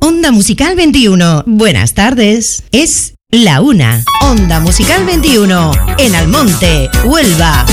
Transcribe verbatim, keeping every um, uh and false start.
Onda Musical veintiuno. Buenas tardes. Es la una. Onda Musical veintiuno. En Almonte, Huelva.